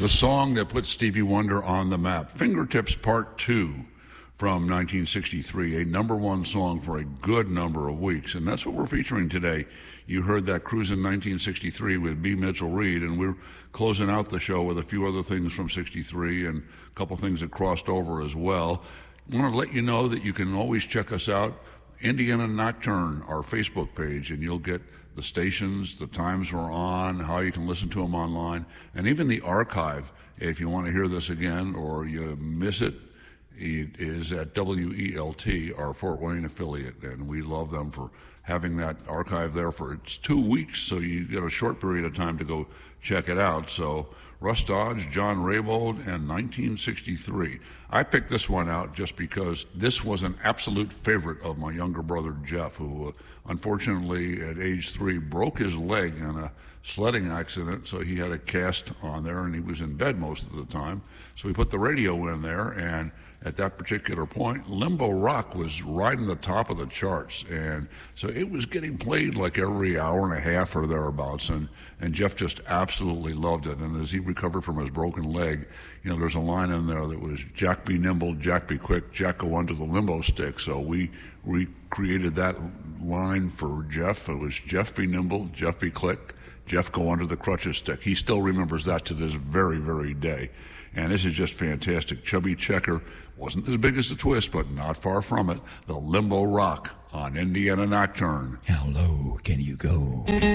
The song that put Stevie Wonder on the map. Fingertips Part 2 from 1963, a number one song for a good number of weeks. And that's what we're featuring today. You heard that Cruisin' 1963 with B. Mitchell Reed, and we're closing out the show with a few other things from 63 and a couple things that crossed over as well. I want to let you know that you can always check us out, Indiana Nocturne, our Facebook page, and you'll get the stations, the times we're on, how you can listen to them online, and even the archive. If you want to hear this again or you miss it, it is at WELT, our Fort Wayne affiliate, and we love them for having that archive there for it's 2 weeks, so you get a short period of time to go check it out. So Russ Dodge, John Raybould, and 1963. I picked this one out just because this was an absolute favorite of my younger brother Jeff, who unfortunately at age 3 broke his leg in a sledding accident, so he had a cast on there and he was in bed most of the time. So we put the radio in there, and at that particular point, Limbo Rock was right in the top of the charts, and so it was getting played like every hour and a half or thereabouts, and Jeff just absolutely loved it. And as he recovered from his broken leg, there's a line in there that was Jack be nimble, Jack be quick, Jack go under the limbo stick. So we recreated that line for Jeff. It was Jeff be nimble, Jeff be quick, Jeff go under the crutches stick. He still remembers that to this very, very day. And this is just fantastic. Chubby Checker wasn't as big as the Twist, but not far from it. The Limbo Rock on Indiana Nocturne. How low can you go?